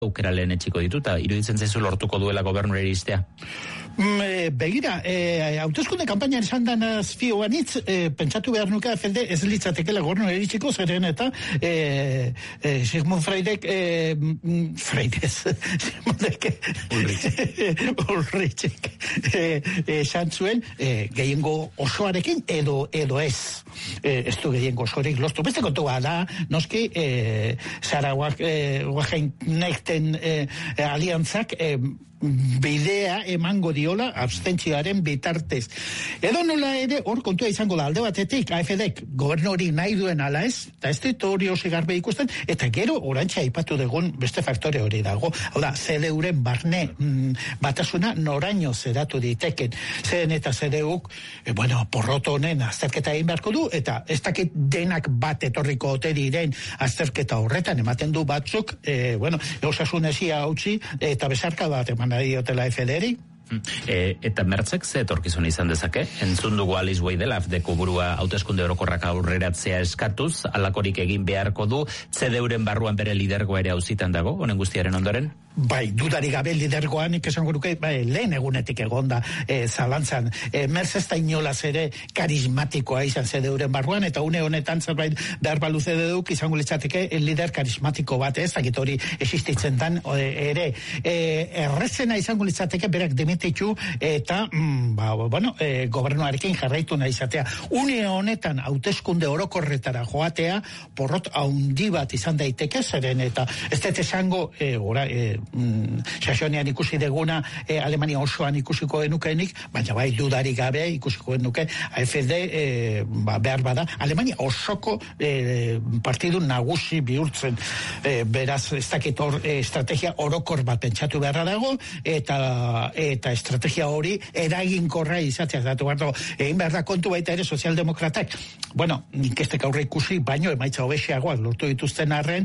aukera lehen etxiko ditu, eta iruditzen zaizu lortuko duela gobernura iristea? Begira, hauteskunde kanpainan esan danaz fioanitz, pentsatu behar nuka FLD ez litzatekela gobernura iritsiko, zeren eta Sigmund Freudek Ulrichek esan zuen gehiengo osoarekin edo ez. Ez du gehiengo osoarekin lortu. Beste kontua da, noski Sara Wagenknechten aliantzak bidea emango diola abstentzioaren bitartez. Edo nola ere, hor kontua izango da alde batetik, AFDek gobernu hori nahi duen ala ez, eta ez dit hori oso garbe ikusten, eta gero orantxa aipatu dugun beste faktore hori dago. Hau da, CDUren barne batasuna noraino zeratu diteken. Zen eta CDUk, porroto honen azterketa egin beharko du, eta ez dakit denak bat etorriko ote diren azterketa horretan, ematen du batzuk, osasunezia hautsi, eta besarka bat eman nahi diotela FDR-i. Eta Mertzek ze etorkizun izan dezake? Entzun dugu Alice Weidel, AfDeko burua hauteskunde orokorrak aurreratzea eskatuz, alakorik egin beharko du, CDUren barruan bere lidergoa ere auzitan dago, honen guztiaren ondoren? Bai, dudari gabe lidergoan esango nuke, lehen egunetik egonda zalantzan. Merz ez da inolaz ere karismatikoa izan CDUren barruan, eta une honetan zerbait behar balu CDUk izango litzateke lider karismatiko bat, ez dakit hori existitzen dan ere. Errezena izango litzateke berak dimititu eta gobernuarekin jarraitu nahi izatea. Une honetan hauteskunde orokorretara joatea porrot haundi bat izan daiteke, zeren eta ez dut esango Saxonian ikusi deguna Alemania osoan ikusiko genukenik, baina bai dudari gabe ikusiko genuke AfD behar bada Alemania osoko partidu nagusi bihurtzen, beraz ez dakit hor estrategia orokor bat pentsatu beharra dago, eta estrategia hori eraginkorra izatea datu behar dago. Egin behar da kontu baita ere sozialdemokratak, nik ez dek aurre ikusi, baino emaitza hobexiagoak lortu dituzten arren,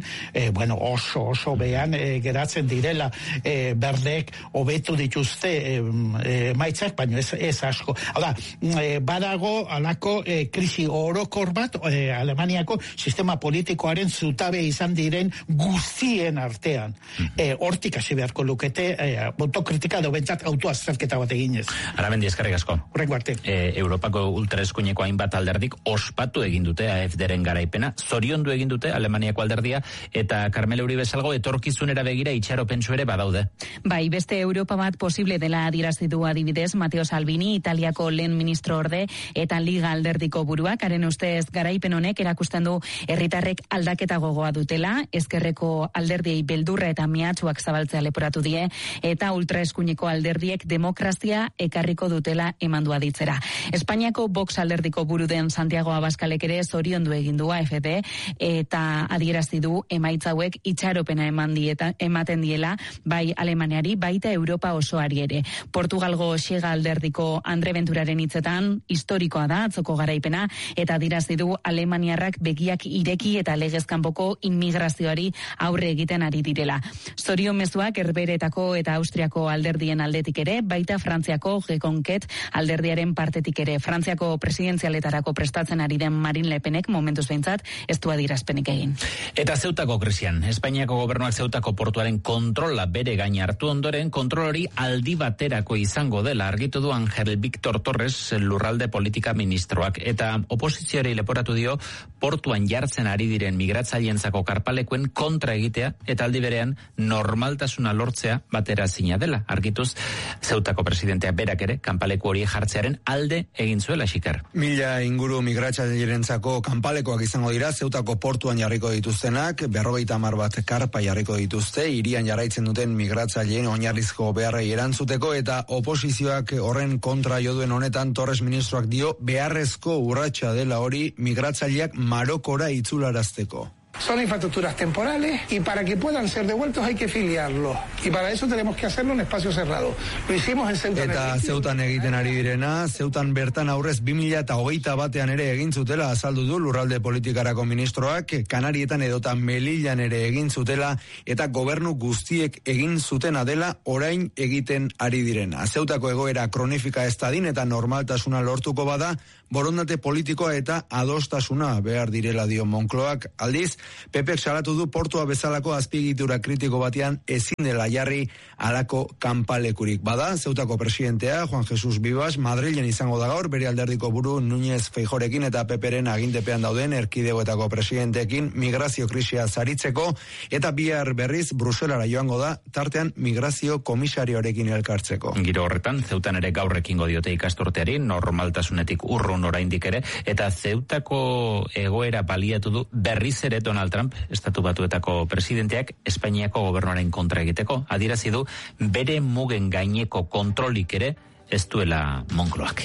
oso behan geratzen direla, berdek hobetu dituzte emaitzak, baino ez asko. Hau da, badago alako krisi orokor bat Alemaniako sistema politikoaren zutabe izan diren guztien artean. Hortik hasi beharko lukete autokritika edo bentsat autoazterketa bat eginez. Aramendi, eskerrik asko. Horrengo arte. Europako ultraeskuineko hainbat alderdik ospatu egin dute AfDren garaipena, zoriondu egin dute Alemaniako alderdia, eta Carmele Uribe Salgo etorkizunera begira itxaropentsu ere badaude. Bai, beste Europa bat posible dela adierazi du adibidez Matteo Salvini, Italiako lehen ministro orde eta Liga alderdiko buruak. Haren ustez garaipen honek erakusten du herritarrek aldaketa gogoa dutela, ezkerreko alderdiei beldurra eta mehatxuak zabaltzea leporatu die, eta ultraeskuineko alderdiek demokrazia ekarriko dutela emandu aditzera. Espainiako Vox alderdiko buru den Santiago Abascalek ere zoriondu egin du AfD, eta adierazi du emaitza hauek itxaropena ematen diela bai Alemaniari, baita Europa osoari ere. Portugalgo Xiega alderdiko Andre Venturaren hitzetan historikoa da atzoko garaipena, eta adierazi du alemaniarrak begiak ireki eta legezkanpoko immigrazioari aurre egiten ari direla. Zorion mezuak Herberetako eta Austriako alderdien aldetik ere, baita Frantziako Reconquet alderdiaren partetik ere. Frantziako presidenzialetarako prestatzen ari den Marine Le Penek momentuz behintzat ez du adierazpenik egin. Eta Zeutako krisian, Espainiako gobernuak Zeutako portuaren kontrola bere gain hartu ondoren, kontrol hori aldi baterako izango dela argitu du Angel Víctor Torres lurralde politika ministroak, eta oposizioari leporatu dio portuan jartzen ari diren migratzaileentzako karpalekuen kontra egitea, eta aldi berean normaltasuna lortzea baterazina dela. Argituz, Zeutako presidentea berak ere kanpaleku hori jartzearen alde egin zuela, Xikar. 1000 inguru migratzaileentzako kanpalekoak izango dira Zeutako portuan jarriko dituztenak, 50 bat karpa jarriko dituzte, hirian jarraitzen duten migratzaileen oinarrizko beharrei erantzuteko, eta oposizioak horren kontra jo duen honetan Torres ministroak dio beharrezko urratsa dela hori migratzaileak Marokora itzularazteko. Son infraestructuras temporales y para que puedan ser devueltos hay que filiarlos. Y para eso tenemos que hacerlo en espacio cerrado. Lo hicimos en Ceuta. Eta Zeutan egiten ari direna, Zeutan bertan aurrez 2021 ere egin zutela azaldu du lurralde politikarako ministroak, Kanarietan edota Melillan ere egin zutela, eta gobernu guztiek egin zutena dela orain egiten ari direna. Zeutako egoera kronifika ez dadin eta normaltasuna lortuko bada, borondate politikoa eta adostasuna behar direla dio Moncloak. Aldiz, PPek salatu du portua bezalako azpiegitura kritiko batean ezin dela jarri halako kanpalekurik. Bada, Zeutako presidentea, Juan Jesus Vivas, Madrilen izango da gaur, bere alderdiko buru Núñez Feijórekin eta PPren agintepean dauden erkidegoetako presidenteekin migrazio krisia zaritzeko, eta bihar berriz Bruselara joango da, tartean migrazio komisarioarekin elkartzeko. Giro horretan, Zeutan ere gaur ekingo diote ikasturteari, normaltasunetik urrun oraindik ere, eta Zeutako egoera baliatu du berriz ere Donald Trump, Estatu Batuetako presidenteak, Espainiako gobernuaren kontra egiteko, adierazi du bere mugen gaineko kontrolik ere ez duela Moncloak.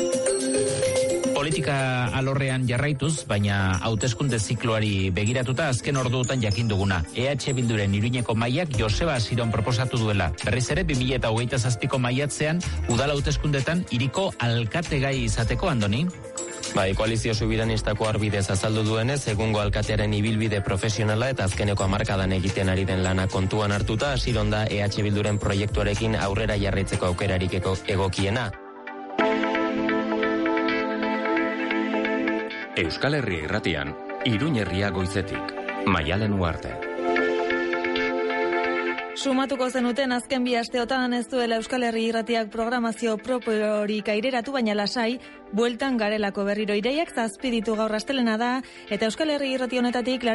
Politika alorrean jarraituz, baina hauteskunde zikloari begiratuta azken orduotan jakin duguna. EH Bilduren Iruñeko mahaiak Joseba Asiron proposatu duela. Berriz ere 2027ko maiatzean udal hauteskundetan hiriko alkategai izateko, Andoni? Bai, koalizio subiranistako arbidez azaldu duenez, egungo alkatearen ibilbide profesionala eta azkeneko hamarkadan egiten ari den lana kontuan hartuta, Asiron da EH Bilduren proiektuarekin aurrera jarraitzeko aukerarik egokiena. Euskal Herria Irratian, Iruñ Herria Goizetik, Maialen Uarte. Sumatuko zenuten azken bi asteotan ez duela Euskal Herria Irratiak programazio propiorik aireratu, baina lasai, bueltan garelako berriro iraiak zazpiditu gaur astelena da, eta Euskal Herria Irrati honetatik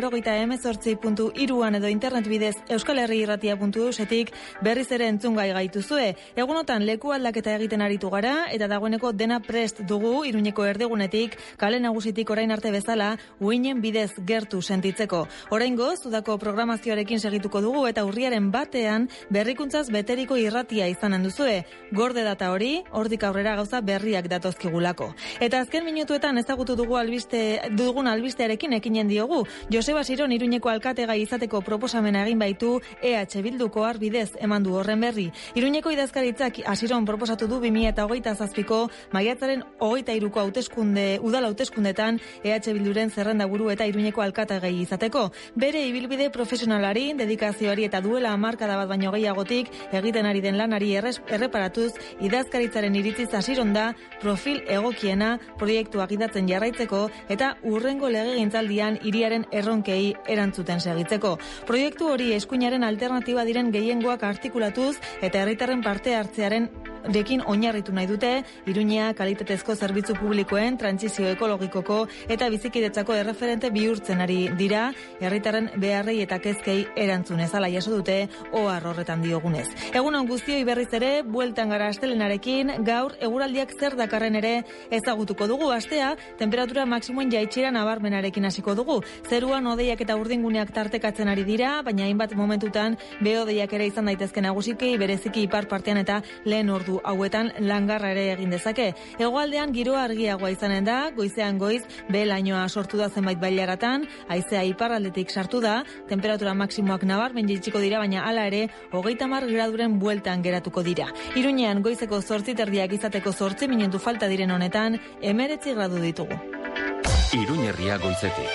98.3.3 edo internet bidez euskalherriirratia.eusetik berriz ere entzungai gaituzue. Egunotan leku aldaketa egiten aritu gara, eta dagoeneko dena prest dugu Iruñeko erdigunetik, kale nagusitik orain arte bezala, uinen bidez gertu sentitzeko. Oraingoz, udako programazioarekin segituko dugu, eta urriaren batean berrikuntzaz beteriko irratia izanen duzue. Gorde data hori, hortik aurrera gauza berriak datozkigulako. Eta azken minutuetan ezagutu dugun albistearekin ekinen diogu. Joseba Asiron Iruñeko alkategai izateko proposamena egin baitu EH Bilduko arbidez eman du horren berri. Iruñeko idazkaritzak Asiron proposatu du 2027ko maiatzaren 23ko udal hauteskundetan EH Bilduren zerrendaburu eta Iruñeko alkategai izateko. Bere ibilbide profesionalari, dedikazioari eta duela hamarkada bat baino gehiagotik egiten ari den lanari erreparatuz, idazkaritzaren iritziz Asiron da profil egokiena proiektuak idatzen jarraitzeko eta urrengo legegintzaldian hiriaren erronkei erantzuten segitzeko. Proiektu hori eskuinaren alternatiba diren gehiengoak artikulatuz eta herritarren parte hartzearen dekin oinarritu nahi dute, Iruñea kalitatezko zerbitzu publikoen trantsizio ekologikoko eta bizikidetzako erreferente bihurtzen ari dira, herritarren beharrei eta kezkei erantzun ezala jaso dute ohar horretan diogunez. Egunon guztioi berriz ere, bueltan gara astelenarekin, gaur eguraldiak zer dakarren ere ezagutuko dugu. Astea, temperatura maksimoen jaitsira nabarmenarekin hasiko dugu. Zeruan hodeiak eta urdinguneak tartekatzen ari dira, baina hainbat momentutan behodeiak ere izan daitezke nagusiki, bereziki ipar partean eta lehen ordu hauetan langarra ere egin dezake. Hegoaldean giroa argiagoa izanen da, goizean goiz behe-lainoa sortu da zenbait bailaratan, haizea iparraldetik sartu da, temperatura maksimoak nabarmen jaitsiko dira, baina hala ere 30 graduren bueltan geratuko dira. Iruñean goizeko 8:30 izateko 8 minutu falta diren honetan 19 gradu ditugu. Iruñ Herria Goizetik.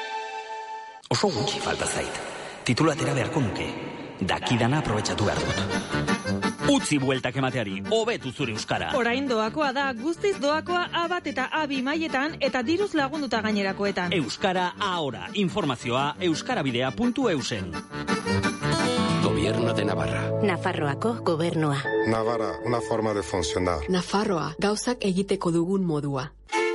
Oso gutxi falta zait. Titulatera beharko nuke. Dakidana aprobetxatu behar dut. Utzi bueltak emateari, hobetu zure euskara. Orain doakoa da, guztiz doakoa A1 eta A2 mailetan eta diruz lagunduta gainerakoetan. Euskara ahora. Informazioa euskarabidea.eusen. Gobierno de Navarra. Nafarroako gobernua. Navarra, una forma de funcionar. Nafarroa, gauzak egiteko dugun modua.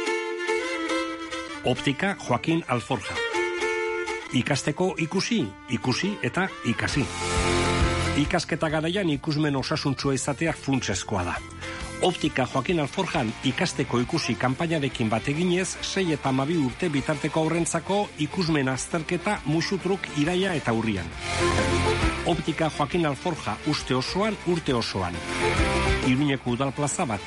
Optika Joaquín Alforja. Ikasteko ikusi eta ikasi. Ikasketa garaian ikusmen osasuntsua izateak funtsezkoa da. Optika Joaquín Alforjan ikasteko ikusi kanpainarekin bat eginez, 6 eta 12 urte bitarteko aurrentzako ikusmen azterketa musutruk iraia eta urrian. Optika Joaquín Alforja uste osoan, urte osoan. Iruñeko udal plaza bat.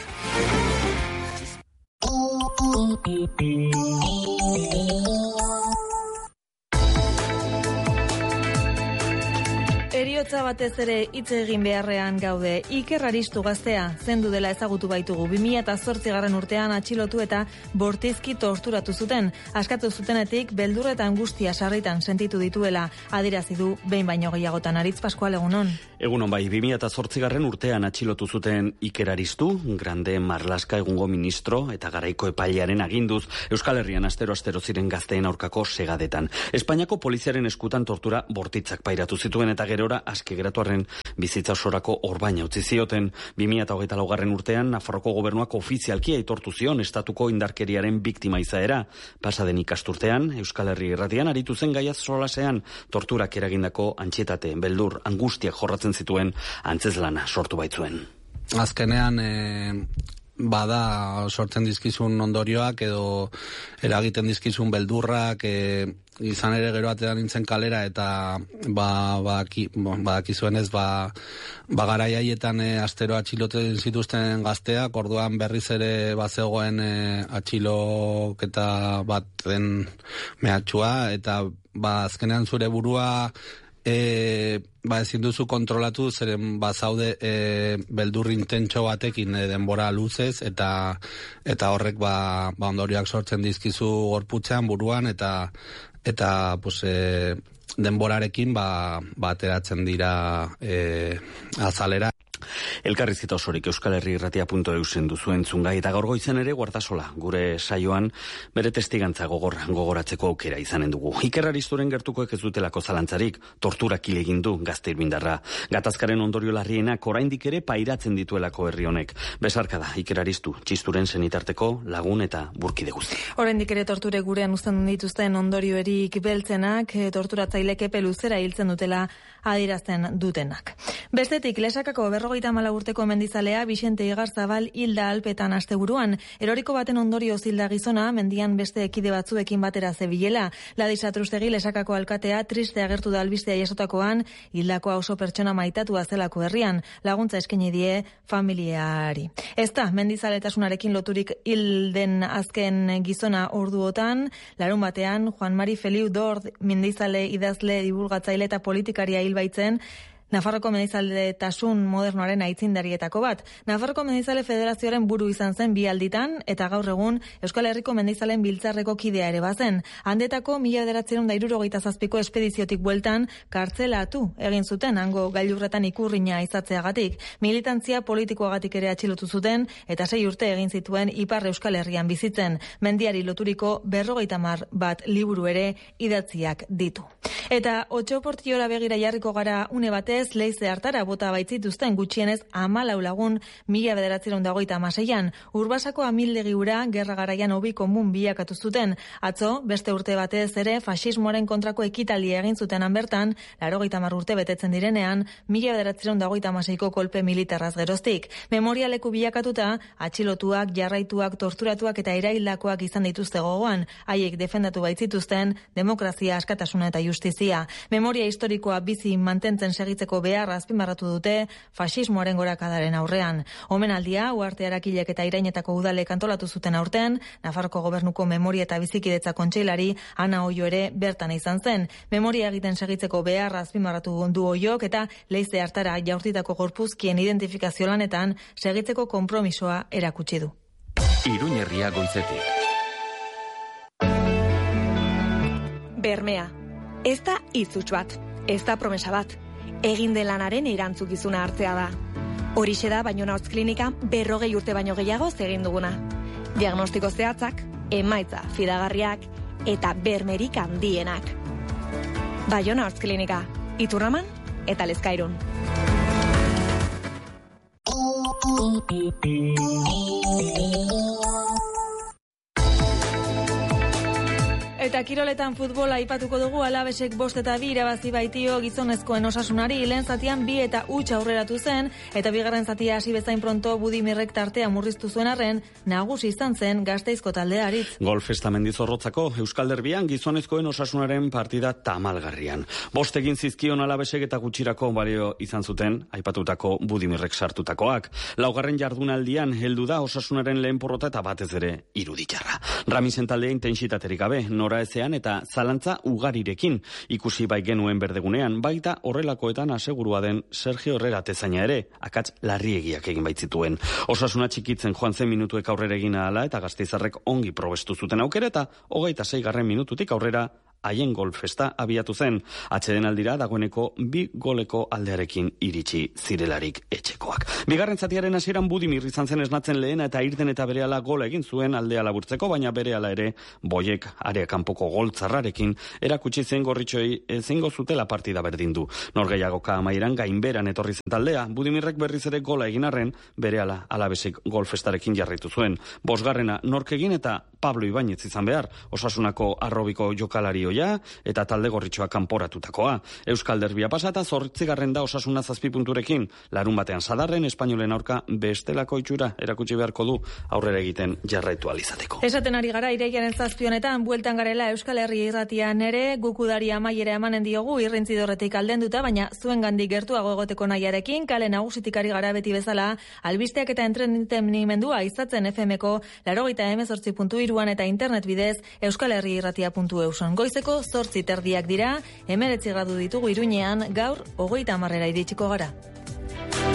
gauza batez ere hitz egin beharrean gaude. Iker Aristu gaztea, zendu dela ezagutu baitugu. 2008 urtean atxilotu eta bortizki torturatu zuten. Askatu zutenetik beldur eta angustia sarritan sentitu dituela. Adierazi du behin baino gehiagotan. Aritz Pascual, egunon. Egunon bai, 2008 urtean atxilotu zuten Iker Aristu, Grande Marlaska egungo ministro eta garaiko epailearen aginduz, Euskal Herrian astero ziren gazteen aurkako segadetan. Espainiako poliziaren eskutan tortura bortitzak pairatu zituen eta gerora aske geratuarren bizitza osorako orbaina utzi zioten. 2024 urtean Nafarroko gobernuak ofizialki aitortu zion estatuko indarkeriaren biktima izaera. Pasaden ikasturtean Euskal Herri irratian aritu zen gaiaz solasean torturak eragindako antsietate, beldur, angustiak jorratzen zituen antzeslana sortu baitzuen. Azkenean bada sortzen dizkizun ondorioak edo eragiten dizkizun beldurrak, izan ere gero atean nintzen kalera eta badakizuenez garai haietan astero atxiloten zituzten gazteak, orduan berriz ere bazegoen atxiloketa baten mehatxua eta azkenean zure burua ezin duzu kontrolatu, zeren bazaude beldur intentxo batekin denbora luzez eta horrek ondorioak sortzen dizkizu gorputzean, buruan eta denborarekin ateratzen dira azalera. Elkarrizketa osorik Euskal Herri irratia.eusen duzu entzungai eta gaur goizen ere Guardasola, gure saioan bere testigantza gogoratzeko aukera izanen dugu. Iker Aristuren gertukoek ez dutelako zalantzarik, torturak hil egin du gazte irmindarra. Gatazkaren ondorio larrienak oraindik ere pairatzen dituelako herri honek. Besarka da Iker Aristu, txisturen senitarteko lagun eta burkide guzti. Oraindik ere torture gurean uzten dituzten ondorioerik beltzenak, torturatzailek epe luzera hiltzen dutela adierazten dutenak. Bestetik, Lesakako 54 urteko mendizalea Bixente Igarzabal hilda Alpetan asteburuan. Eroriko baten ondorioz hilda gizona, mendian beste ekide batzuekin batera zebilela. Ladi Satrustegi Lesakako alkatea triste agertu da albistea jasotakoan, hildakoa oso pertsona maitatua zelako herrian, laguntza eskaini die familiari. Ez da, mendizaletasunarekin loturik hilden azken gizona orduotan, larun batean Juan Mari Feliu Dord, mendizale idazle, divulgatzaile eta politikaria hilbaitzen, Nafarroko mendizaletasun modernoaren aitzindarietako bat. Nafarroko Mendizale Federazioaren buru izan zen 2 alditan eta gaur egun Euskal Herriko Mendizalen biltzarreko kidea ere bazen. Handetako 1967ko espediziotik bueltan kartzelatu egin zuten hango gailurretan ikurrina izatzeagatik. Militantzia politikoagatik ere atxilotu zuten eta 6 urte egin zituen Ipar Euskal Herrian bizitzen. Mendiari loturiko 51 liburu ere idatziak ditu. Eta Otxoportiora begira jarriko gara une batez, Leize hartara bota baitzituzten gutxienez 14 lagun 1926an. Urbasako amildegi ura gerra garaian hobi komun bilakatu zuten. Atzo, beste urte batez ere faxismoaren kontrako ekitaldia egin zutenan bertan, 80 urte betetzen direnean, 1926ko kolpe militarraz geroztik. Memorialeku bilakatuta, atxilotuak, jarraituak, torturatuak eta eraildakoak izan dituzte gogoan, haiek defendatu baitzituzten demokrazia, askatasuna eta justizia. Memoria historikoa bizi mantentzen segitzeko beharra azpimarratu dute faxismoaren gorakadaren aurrean. Omenaldia, Uharte Arakilek eta Irainetako udalek antolatu zuten aurten, Nafarroko Gobernuko Memoria eta Bizikidetza Kontseilari Ana Oio ere bertan izan zen. Memoria egiten segitzeko beharra azpimarratu du Oiok eta Leize hartara jaurtitako gorpuzkien identifikazio lanetan segitzeko konpromisoa erakutsi du. Iruñerria goizetik. Bermea. Ez da hitz bat, ez da promesa bat. Egin den lanaren erantzukizuna hartzea da. Horixe da Baiona Hotz Klinika 40 urte baino gehiago egin duguna. Diagnostiko zehatzak, emaitza fidagarriak eta bermerik handienak. Baiona Hotz Klinika, Iturraman eta Lezkairun. Eta kiroletan futbola aipatuko dugu. Alabesek 5-2 irabazi baitio gizonezkoen Osasunari. Lehen zatian 2 eta huts aurreratu zen, eta bigarren zatia hasi bezain pronto Budimirrek tartea murriztu zuen arren, nagusi izan zen Gasteizko taldea Aritz. Gol festa Mendizorrotzako Euskal Derbian gizonezkoen Osasunaren partida tamalgarrian. 5 egin zizkion Alabesek eta gutxirako balio izan zuten aipatutako Budimirrek sartutakoak. 4. jardunaldian heldu da Osasunaren lehen porrota eta batez ere iruditarra. Ramisen taldea intensitaterik gabe, noraezean eta zalantza ugarirekin. Ikusi bai genuen berdegunean, baita horrelakoetan asegurua den Sergio Herrera tezaina ere, akats larriegiak egin baitzituen. Osasuna txikitzen joan zen minutuek aurrera egin ahala eta Gasteizarrek ongi probestu zuten aukera eta 26. minututik aurrera haien golfesta abiatu zen. Atxeden aldira dagoeneko 2 goleko aldearekin iritsi zirelarik etxekoak. Bigarren zatiaren hasieran Budimir izan zen esnatzen lehena eta irten eta berehala gola egin zuen aldea laburtzeko, baina berehala ere Boiek area kanpoko goltzarrarekin erakutsi zen gorritxoei ezingo zutela partida berdindu. Norgehiagoka amaieran gainberan etorri zen taldea, Budimirrek berriz ere gola egin arren, berehala Alavesek golfestarekin jarraitu zuen. 5. nork egin eta Pablo Ibañez izan behar, Osasunako arrobiko jokalarioia eta talde gorritxoa kanporatutakoa. Euskal Derbia pasata 8. da Osasuna 7 punturekin, larun batean Sadarren espainolen aurka bestelako itxura erakutsi beharko du aurrera egiten jarraitu alizateko. Esaten ari gara iraiaren 7 honetan bueltan garela Euskal Herri irratian ere, gukudari amaiera emanen diogu irrintzidorretik aldenduta, baina zuengandik gertuago egoteko nahiarekin, kale nagusitik ari gara beti bezala, albisteak eta entretenimendua izatzen FM-ko 88.3 eta internet bidez euskalherriirratia.euson. Goizeko 8:30 dira, 19 gradu ditugu Iruñean, gaur 30 iritsiko gara.